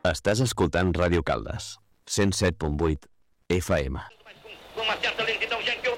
Estàs escoltant Ràdio Caldes, 107.8 FM. Com uma certa lentidão, já que eu